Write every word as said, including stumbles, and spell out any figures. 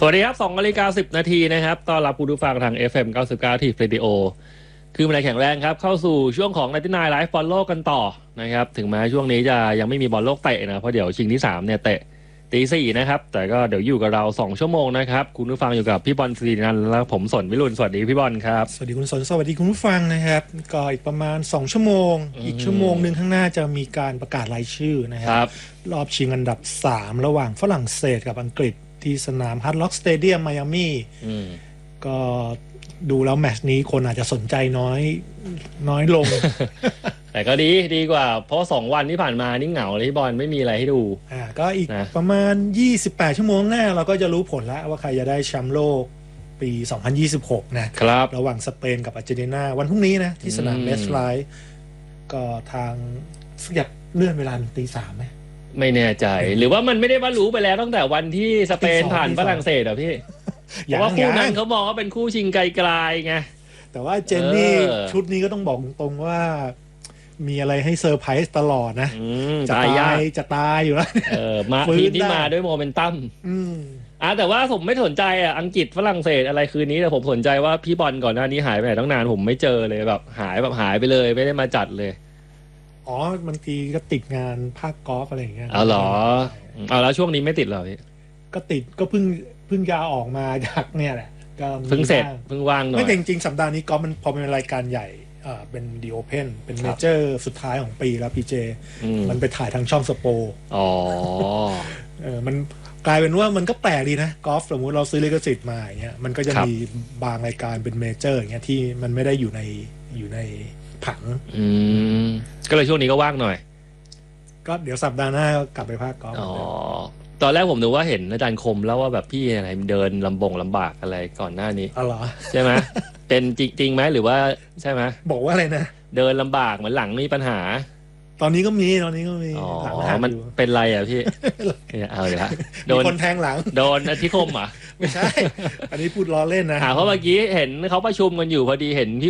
วัสดีครับสองนาฬิกาสิบนาทีนะครับต้อนรับผู้ดูฟังทาง เอฟ เอ็ม เก้าสิบเก้า ที่ Radio คือมันแข็งแรงครับเข้าสู่ช่วงของ ไนน์ตี้ไนน์ Live บอลโลกกันต่อนะครับถึงแม้ช่วงนี้จะยังไม่มีบอลโลกเตะนะเพราะเดี๋ยวชิงที่สามเนี่ยเตะตีสี่นะครับแต่ก็เดี๋ยวอยู่กับเราสองชั่วโมงนะครับคุณผู้ฟังอยู่กับพี่บอลศรีนันท์และผมสนวิรุณสวัสดีพี่บอลครับสวัสดีคุณสนสวัสดีคุณผู้ฟังนะครับก็อีกประมาณสองชั่วโมงอีกชั่วโมงนึงข้างหน้าจะมีการประกาศรายชื่อนะครับรอบชิงอันดับสามระหว่างฝรั่งเศสกับอังกฤษที่สนามฮาร์ดล็อกสเตเดียมไมอามี่ก็ดูแล้วแมตช์นี้คนอาจจะสนใจน้อยน้อยลงแต่ก็ดีดีกว่าเพราะสองวันที่ผ่านมานี่เหงาเลยบอลไม่มีอะไรให้ดูอ่าก็อีกนะประมาณยี่สิบแปดชั่วโมงหน้าเราก็จะรู้ผลแล้วว่าใครจะได้แชมป์โลกปีสองพันยี่สิบหกนะครับระหว่างสเปนกับอาร์เจนตินาวันพรุ่งนี้นะที่สนามเมสไลท์ก็ทางอยากเลื่อนเวลาตีสามไหมไม่แน่ใจหรือว่ามันไม่ได้ว่ารู้ไปแล้วตั้งแต่วันที่สเปนผ่านฝรั่งเศสอ่ะพี่เพราะว่าคู่นั้นเขามองว่าเป็นคู่ชิงไกลๆไงแต่ว่าเจนนี่ชุดนี้ก็ต้องบอกตรงว่ามีอะไรให้เซอร์ไพรส์ตลอดนะจะตายจะตายอยู่แล้วเออมาทีมที่มาด้วยโมเมนตัมอ่ะแต่ว่าผมไม่สนใจอ่ะอังกฤษฝรั่งเศสอะไรคืนนี้แต่ผมสนใจว่าพี่บอลก่อนหน้านี้หายไปไหนตั้งนานผมไม่เจอเลยแบบหายแบบหายไปเลยไม่ได้มาจัดเลยอ๋อบางทีก็ติดงานภาคกอล์ฟอะไรอย่างเงี้ยอ๋อเหรอเอาแล้วช่วงนี้ไม่ติดเหรอพี่ก็ติดก็เพิ่งเพิ่งยาออกมาจากเนี่ยแหละก็เพิ่งเสร็จเพิ่งว่างหน่อยไม่จริงๆสัปดาห์นี้กอล์ฟมันพอเป็นรายการใหญ่อ่าเป็นดีโอเพนเป็นเมเจอร์สุดท้ายของปีแล้วพีเจมันไปถ่ายทางช่องสโปอ๋อเออมันกลายเป็นว่ามันก็แปลกดีนะกอล์ฟสมมุติเราซื้อลิขสิทธิ์มาอย่างเงี้ยมันก็จะมีบางรายการเป็นเมเจอร์อย่างเงี้ยที่มันไม่ได้อยู่ในอยู่ในผังอืมก็เลยช่วงนี้ก็ว่างหน่อยก็เดี๋ยวสัปดาห์หน้ากลับไปภาคกอล์ฟอ๋อตอนแรกผมนึกว่าเห็นอาจารย์คมแล้วว่าแบบพี่อะไรเดินลำบงลำบากอะไรก่อนหน้านี้อ๋อเหรอใช่ไหมเป็นจริงไหมหรือว่าใช่ไหมบอกว่าอะไรนะเดินลำบากเหมือนหลังมีปัญหาตอนนี้ก็มีตอนนี้ก็มีหลังมันเป็นไรอ่ะพี่เอาเลยฮะโดนคนแทงหลังโดนอธิคมอ่ะไม่ใช่อันนี้พูดล้อเล่นนะเพราะเมื่อกี้เห็นเขาประชุมกันอยู่พอดีเห็น